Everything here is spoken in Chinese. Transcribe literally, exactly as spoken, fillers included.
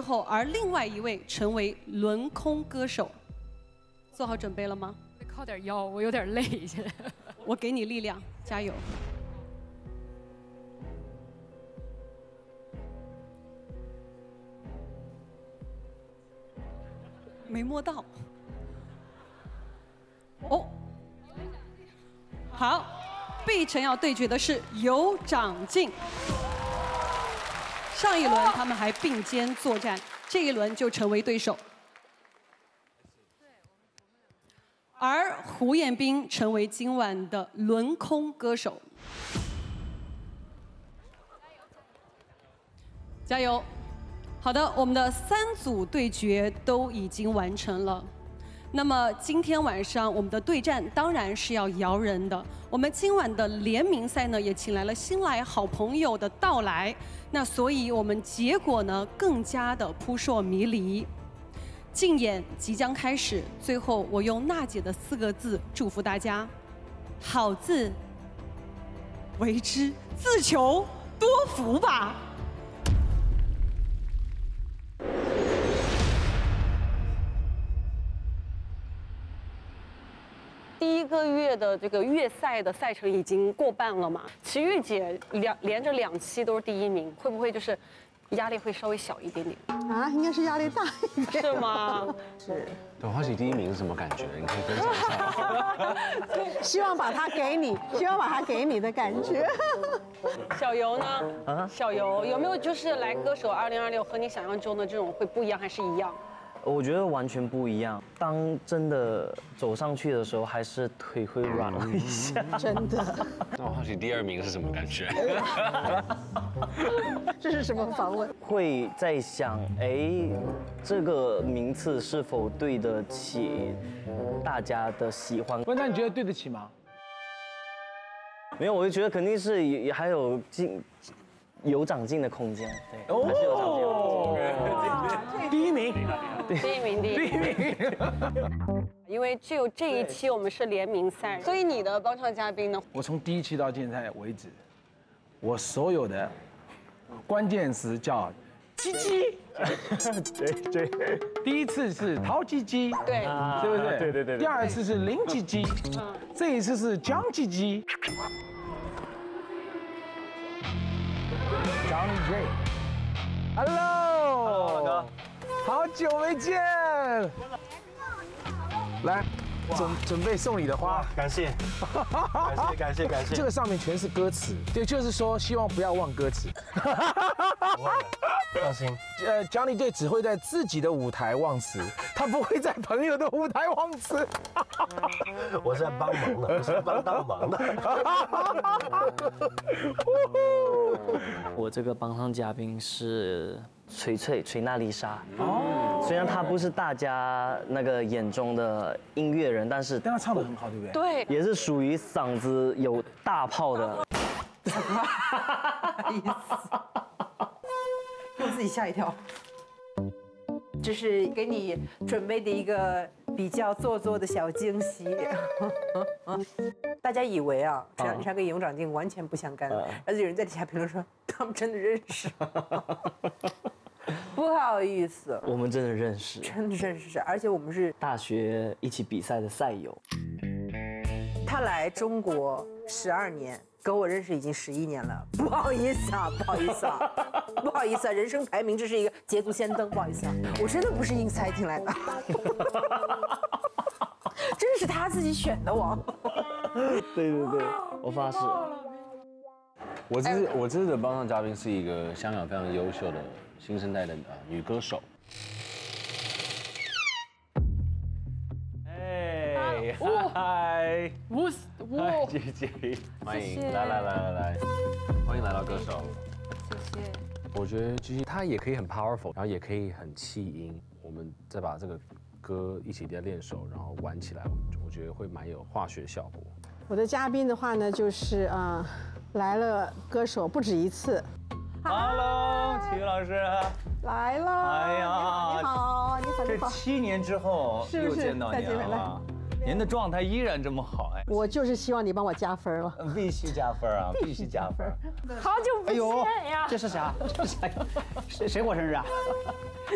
后，而另外一位成为轮空歌手。做好准备了吗？ 靠点腰，我有点累现在。 我给你力量，加油！没摸到。哦，好，碧晨要对决的是有长进。上一轮他们还并肩作战，这一轮就成为对手。而胡彦斌成为今晚的轮空歌手。加油！好的，我们的三组对决都已经完成了。那么今天晚上我们的对战当然是要摇人的。我们今晚的联名赛呢，也请来了新来好朋友的到来，那所以我们结果呢更加的扑朔迷离。竞演即将开始，最后我用娜姐的四个字祝福大家：好自为之，自求多福吧。第一个月的这个月赛的赛程已经过半了嘛，齐豫姐两连着两期都是第一名，会不会就是压力会稍微小一点点？ 啊，应该是压力大一点。 是吗？ 是。 董浩喜第一名是什么感觉？你可以分享一下。 希望把它给你，希望把它给你的感觉。 小游呢？啊，小游有没有就是来歌手二零二六和你想象中的这种会不一样，还是一样？ 我觉得完全不一样。当真的走上去的时候，还是腿会软了一下。 真的。 那我好奇第二名是什么感觉？ 这是什么访问？ 会在想，哎，这个名次是否对得起大家的喜欢？ 不，那你觉得对得起吗？ 没有，我就觉得肯定是也还有进。有长进的空间，对，还是有长进的空间。 第一名， 第一名，第一名。因为只有这一期我们是联名赛，所以你的帮唱嘉宾呢？ 我从第一期到现在为止，我所有的关键词叫鸡鸡。对对。第一次是陶鸡鸡， 对， 对不对？ 对对对。 第二次是林鸡鸡，这一次是江鸡鸡。Johnny J，Hello， 好久没见，来，准准备送你的花， 感谢，感谢感谢感谢。 这个上面全是歌词，对，就是说希望不要忘歌词。 放心， 呃 ，Johnny J 只会在自己的舞台忘词，他不会在朋友的舞台忘词。 我是在帮忙的，我是帮当忙的。 我这个帮唱嘉宾是锤锤锤娜丽莎。哦。虽然她不是大家那个眼中的音乐人，但是但她唱得很好，对不对？ 对。 也是属于嗓子有大炮的。 意思。我自己吓一跳。这是给你准备的一个比较做作的小惊喜。大家以为啊，陈小山跟勇长进完全不相干，而且有人在底下评论说他们真的认识。不好意思， 我们真的认识， 真的认识，而且我们是大学一起比赛的赛友。 他来中国十二年。跟我认识已经十一年了，不好意思啊，不好意思啊，不好意思啊，人生排名这是一个捷足先登，不好意思啊，我真的不是硬猜进来的，真的是他自己选的我。 对对对，我发誓。 我这次我这次的帮唱嘉宾是一个香港非常优秀的新生代的呃女歌手。嗨， 我我姐姐，欢迎，来来来来来，欢迎来到歌手。 谢谢。 我觉得其实它也可以很 powerful， 然后也可以很气音。我们再把这个歌一起在练手，然后玩起来，我觉得会蛮有化学效果。 我的嘉宾的话呢，就是啊、呃，来了歌手不止一次。 Hello， 齐豫老师。 来了。哎呀，你好，你好，你好。 这七年之后又见到你了。您的状态依然这么好哎！ 我就是希望你帮我加分了， 必须加分啊，必须加分！ 好久不见呀！ 这是啥？这是啥？谁谁过生日啊？